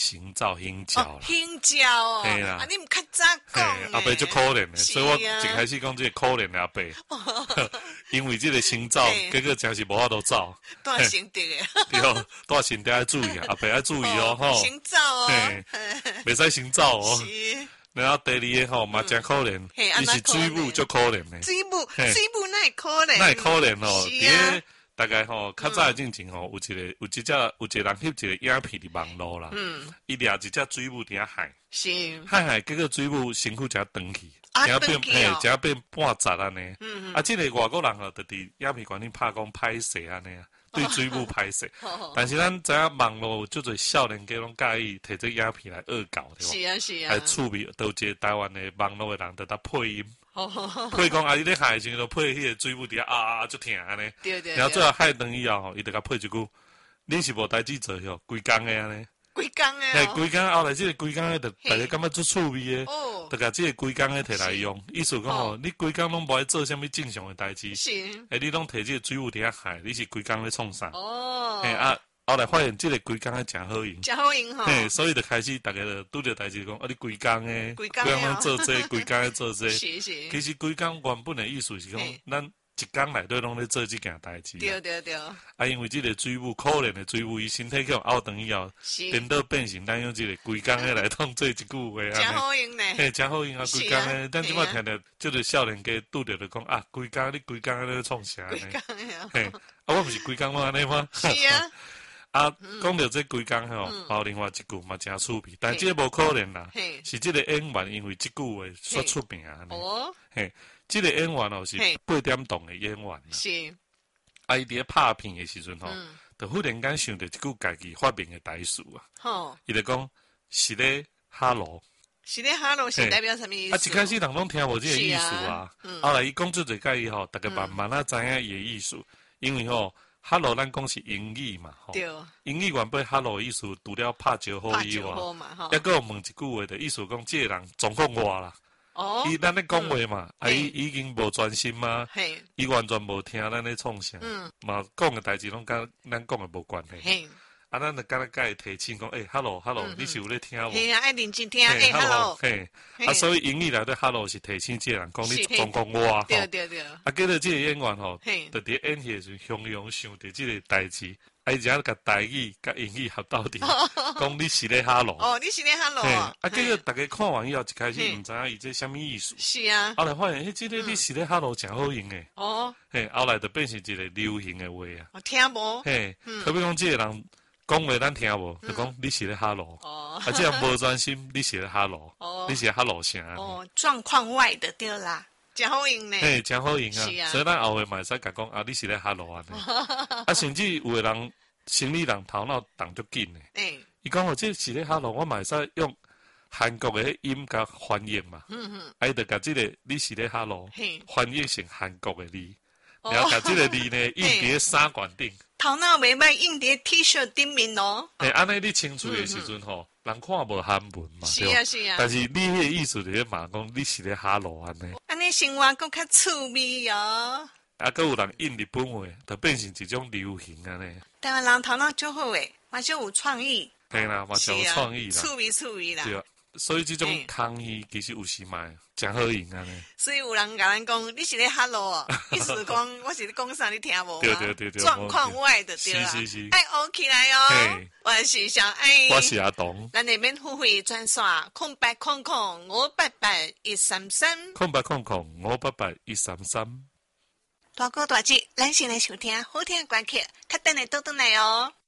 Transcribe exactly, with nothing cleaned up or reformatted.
行照香蕉啦， 香蕉哦， 嘿啦啊，你唔较早讲阿伯就可怜的，所以我一开始讲这个可怜的阿伯，因为这个行照，结果真是无法度走， 多心得的， 对，多心得要注意啊，阿伯要注意哦，吼， 行照哦， 袂使行照哦。 是。 然后第二个吼嘛真可怜，伊是水母足可怜的， 水母水母那可怜， 那可怜哦。 是啊， 大概吼较早进前吼，有一个有一只有一个人翕一个影片伫网络啦，嗯，伊掠一只水母伫遐海， 是海海结果水母身躯只长去， 啊只变嘿， 哦只变半截安尼，嗯嗯，啊，即个外国人吼，就伫影片馆里拍讲歹势安尼啊。对水母歹势，但是咱知影网络有足侪少年家拢介意摕这影片来恶搞，对吧？ 是啊是啊， 来趣味，都一个台湾的网络的人在搭配音，配讲啊，你咧海的时阵，就配迄个水母伫遐啊啊足疼安尼， 对对， 然后最后海断以后吼，伊就甲配一句，恁是无代志做哟，规工的安尼， 规工的， 嘿，规工后来这个规工的，就大家感觉足趣味的。就甲即个规工诶摕来用，意思讲吼，你规工拢无爱做啥物正常诶代志， 是， 诶，你拢摕即个水母伫遐海，你是规工咧创啥？ 哦， 嘿啊，后来发现即个规工诶诚好用， 诚好用吼， 嘿，所以就开始大家就拄着代志讲，啊，你规工诶， 规工诶做这，规工诶做这， 是是， 其实规工原本诶意思是讲，咱一工内底拢咧做即件代志， 对对对， 啊，因为即个水母可怜诶水母，伊身体去拗长以后，变倒变成咱用即个规工诶来当做一句话安尼。 诚好用呢， 嘿，诚好用啊！规工诶，咱即摆听着，即个少年家拄着就讲啊，规工你规工咧创啥呢？嘿，啊，我毋是规工拢安尼吗？ 是啊， 啊，讲到这规工吼，还有另外一句嘛真趣味，但即个无可能啦，是即个演员因为即句话说出名安尼。哦，嘿。即个演员哦是八点档的演员， 是。 啊，伊伫咧拍片的时阵吼，就忽然间想到一句家己发明的台词啊。吼，伊就讲是咧哈喽， 是咧哈喽是代表什么意思？ 啊，一开始人拢听无即个意思啊。后来伊讲出一个伊吼，大家慢慢啊知影伊的意思，因为吼哈喽咱讲是英语嘛，吼。对。英语原本哈喽意思除了拍招呼以外，抑个问一句话的意思讲，即个人状况外啦。哦，伊咱咧讲话嘛，啊伊已经无专心嘛，伊完全无听咱咧创啥，嘛讲嘅代志拢甲咱讲嘅无关系。啊，咱就敢若甲伊提醒讲，诶 ，hello hello，你是有咧听无？ 嘿啊，爱认真听，诶 ，hello， 嘿，啊，所以英语内底 hello 是提醒即个人讲你状况外吼。 对对对。 啊，记得即个演员吼，就伫演戏时雄雄想着即个代志。啊，伊只甲台语、甲英语合到底，讲你是咧哈喽。 哦，你是咧哈喽。 啊，结果大家看完以后，一开始毋知影伊这啥物意思。 是啊。 后来发现，迄即个你是咧哈喽，诚好用诶。哦。嘿，后来就变成一个流行诶话啊。 我听无。 嘿，特别讲即个人讲话咱听无，就讲你是咧哈喽。哦。啊，即样无专心，你是咧哈喽。哦。你是哈喽声。 哦，状况外的对啦。真好用呢， 嘿，真好用啊！所以咱后回嘛会使甲讲啊，你是咧哈喽安尼，啊，甚至有个人生理人头脑动足紧呢。诶，伊讲哦，这是咧哈喽，我嘛会使用韩国的音甲翻译嘛。嗯嗯，啊，伊就甲这个你是咧哈喽，翻译成韩国的字，然后甲这个字呢印伫衫管顶。 头脑袂歹，印伫 T 恤顶面咯。 诶，安尼你清楚的时阵吼。人看无韩文嘛， 是啊是啊， 但是你迄个意思就是骂讲你是咧哈喽安尼， 安尼生活更较趣味哦。 啊，佮有人印日本话，就变成一种流行安尼。 台湾人头脑足好诶，嘛少有创意。 嘿啦，嘛少有创意啦， 趣味趣味啦。 对啊，所以这种空语其实有时嘛，真好用安尼。 所以有人甲咱讲，你是咧哈喽哦，意思讲我是咧讲啥，你听无？ 对对对对， 状况外的对啦。 是是是， 爱学起来哦。我是小爱， 我是阿东。 咱那边付费专线空八空空五八八一三三， 空八空空五八八一三三。 大哥大姐，咱先来收听好听的歌曲，较等下倒转来哦。